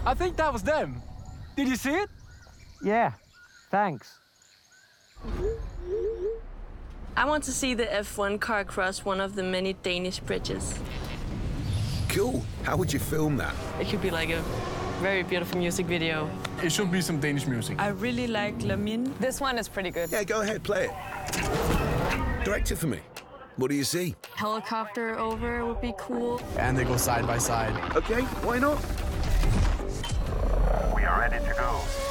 I think that was them. Did you see it? Yeah, thanks. I want to see the F1 car cross one of the many Danish bridges. Cool. How would you film that? It could be like a very beautiful music video. It should be some Danish music. I really like Lamin. This one is pretty good. Yeah, go ahead, play it. Direct it for me. What do you see? Helicopter over would be cool. And they go side by side. Okay, why not? We are ready to go.